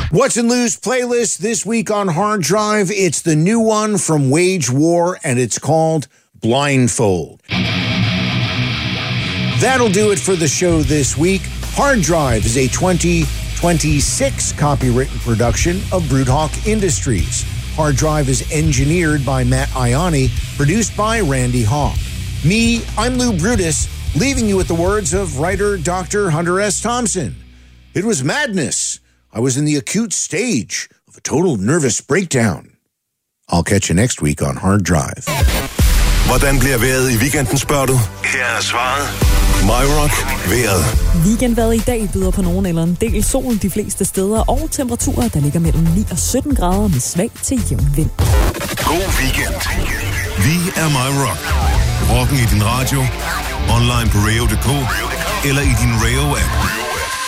What's in Lou's playlist this week on Hard Drive? It's the new one from Wage War, and it's called Blindfold. That'll do it for the show this week. Hard Drive is a 2026 copywritten production of Broodhawk Industries. Hard Drive is engineered by Matt Ianni, produced by Randy Hawk. Me, I'm Lou Brutus, leaving you with the words of writer Dr. Hunter S. Thompson. It was madness. I was in the acute stage of a total nervous breakdown. I'll catch you next week on Hard Drive. Hvordan bliver vejret i weekenden, spørger du? Her er svaret. MyRock vejret. Weekendvejret i dag byder på nogen eller en del sol de fleste steder, og temperaturer, der ligger mellem 9 og 17 grader med svag til jævn vind. God weekend. Vi er MyRock. Rocken i din radio, online på radio.dk eller i din Radio-app.